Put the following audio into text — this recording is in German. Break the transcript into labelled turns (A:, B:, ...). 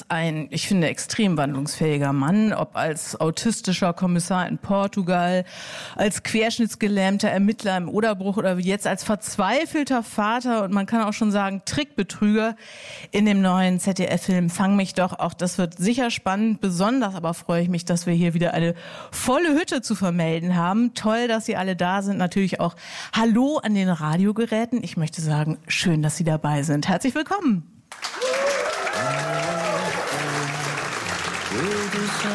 A: ist ein, ich finde, extrem wandlungsfähiger Mann, ob als autistischer Kommissar in Portugal, als querschnittsgelähmter Ermittler im Oderbruch oder wie jetzt als verzweifelter Vater und man kann auch schon sagen Trickbetrüger in dem neuen ZDF-Film Fang mich doch. Auch das wird sicher spannend. Besonders aber freue ich mich, dass wir hier wieder eine volle Hütte zu vermelden haben. Toll, dass Sie alle da sind. Natürlich auch Hallo an den Radiogeräten. Ich möchte sagen, schön, dass Sie dabei sind. Herzlich willkommen.